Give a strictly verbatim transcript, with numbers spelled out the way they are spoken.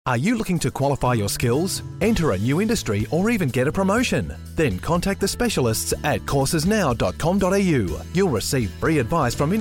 Are you looking to qualify your skills, enter a new industry, or even get a promotion? Then contact the specialists at courses now dot com dot a u. You'll receive free advice from